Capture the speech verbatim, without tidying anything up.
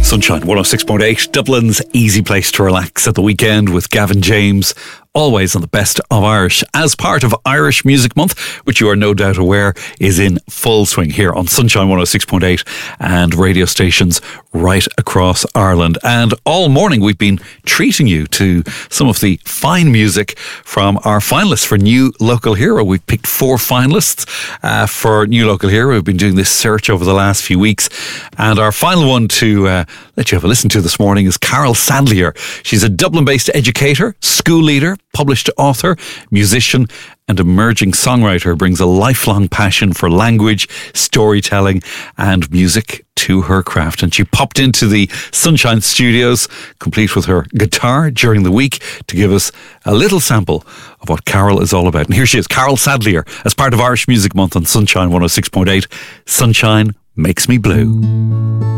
Sunshine one oh six point eight, Dublin's easy place to relax at the weekend with Gavin James, always on the best of Irish, as part of Irish Music Month, which you are no doubt aware is in full swing here on Sunshine one oh six point eight and radio stations right across Ireland. And all morning we've been treating you to some of the fine music from our finalists for New Local Hero. We've picked four finalists uh, for New Local Hero. We've been doing this search over the last few weeks, and our final one to uh, let you have a listen to this morning is Carol Sadlier. She's a Dublin-based educator, school leader, published author, musician and emerging songwriter, brings a lifelong passion for language, storytelling and music to her craft. And she popped into the Sunshine Studios, complete with her guitar during the week, to give us a little sample of what Carol is all about. And here she is, Carol Sadlier, as part of Irish Music Month on Sunshine one oh six point eight. Sunshine Makes Me Blue.